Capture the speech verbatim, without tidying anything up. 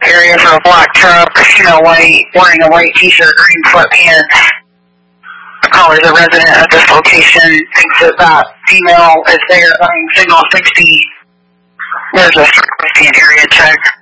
area for a black truck, you know, white, wearing a white t-shirt, green sweatpants. The caller's a resident of this location, thinks that that female is there on signal sixty. There's a area check.